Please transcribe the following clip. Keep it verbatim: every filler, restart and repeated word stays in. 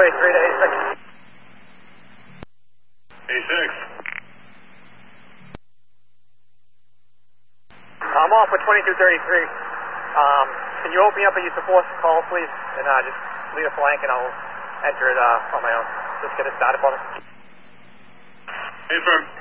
thirty-three to A six. A six. I'm off with twenty-two thirty-three. Um, can you open me up a use of force call, please? And uh, just lead a flank and I'll enter it uh, on my own. Just get it started for me. Confirm.